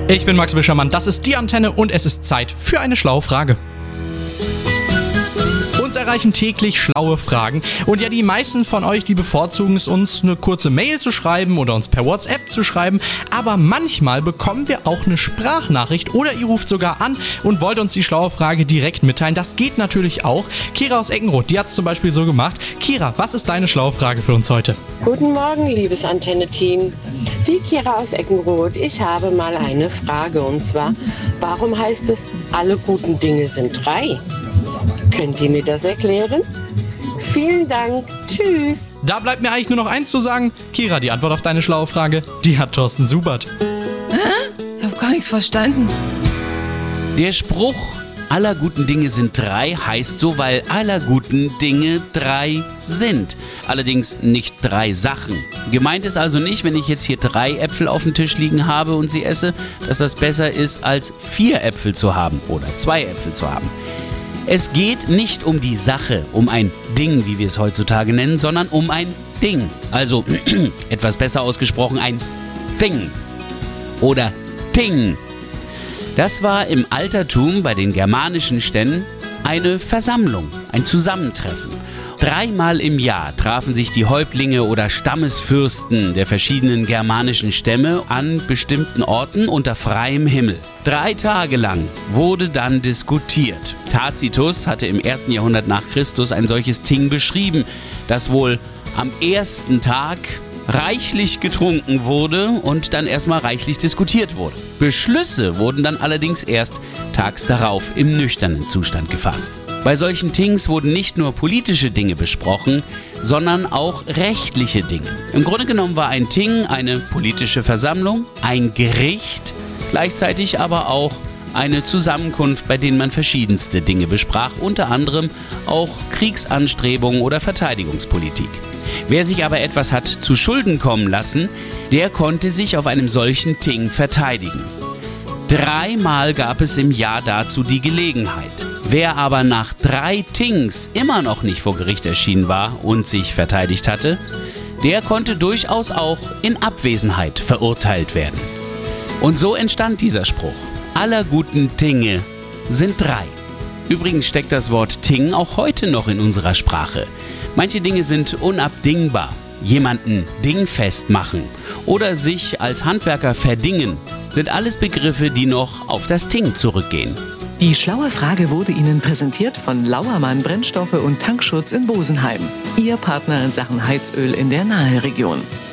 Ich bin Max Wischermann, das ist die Antenne und es ist Zeit für eine schlaue Frage. Uns erreichen täglich schlaue Fragen und ja, die meisten von euch, die bevorzugen es, uns eine kurze Mail zu schreiben oder uns per WhatsApp zu schreiben, aber manchmal bekommen wir auch eine Sprachnachricht oder ihr ruft sogar an und wollt uns die schlaue Frage direkt mitteilen. Das geht natürlich auch. Kira aus Eckenroth, die hat es zum Beispiel so gemacht. Kira, was ist deine schlaue Frage für uns heute? Guten Morgen, liebes Antenne-Team. Die Kira aus Eckenroth. Ich habe mal eine Frage und zwar, warum heißt es, alle guten Dinge sind 3? Könnt ihr mir das erklären? Vielen Dank. Tschüss. Da bleibt mir eigentlich nur noch eins zu sagen. Kira, die Antwort auf deine schlaue Frage, die hat Thorsten Subert. Ich habe gar nichts verstanden. Der Spruch, aller guten Dinge sind 3, heißt so, weil aller guten Dinge 3 sind. Allerdings nicht 3 Sachen. Gemeint ist also nicht, wenn ich jetzt hier 3 Äpfel auf dem Tisch liegen habe und sie esse, dass das besser ist, als 4 Äpfel zu haben oder 2 Äpfel zu haben. Es geht nicht um die Sache, um ein Ding, wie wir es heutzutage nennen, sondern um ein Ding. Also etwas besser ausgesprochen, ein Thing oder Ting. Das war im Altertum bei den germanischen Stämmen eine Versammlung, ein Zusammentreffen. 3-mal im Jahr trafen sich die Häuptlinge oder Stammesfürsten der verschiedenen germanischen Stämme an bestimmten Orten unter freiem Himmel. 3 Tage lang wurde dann diskutiert. Tacitus hatte im 1. Jahrhundert nach Christus ein solches Ting beschrieben, das wohl am ersten Tag reichlich getrunken wurde und dann erstmal reichlich diskutiert wurde. Beschlüsse wurden dann allerdings erst tags darauf im nüchternen Zustand gefasst. Bei solchen Tings wurden nicht nur politische Dinge besprochen, sondern auch rechtliche Dinge. Im Grunde genommen war ein Ting eine politische Versammlung, ein Gericht, gleichzeitig aber auch eine Zusammenkunft, bei denen man verschiedenste Dinge besprach, unter anderem auch Kriegsanstrebungen oder Verteidigungspolitik. Wer sich aber etwas hat zu Schulden kommen lassen, der konnte sich auf einem solchen Ting verteidigen. 3-mal gab es im Jahr dazu die Gelegenheit. Wer aber nach 3 Tings immer noch nicht vor Gericht erschienen war und sich verteidigt hatte, der konnte durchaus auch in Abwesenheit verurteilt werden. Und so entstand dieser Spruch. Aller guten Dinge sind 3. Übrigens steckt das Wort Ting auch heute noch in unserer Sprache. Manche Dinge sind unabdingbar. Jemanden dingfest machen oder sich als Handwerker verdingen, sind alles Begriffe, die noch auf das Ting zurückgehen. Die schlaue Frage wurde Ihnen präsentiert von Lauermann Brennstoffe und Tankschutz in Bosenheim. Ihr Partner in Sachen Heizöl in der Naheregion.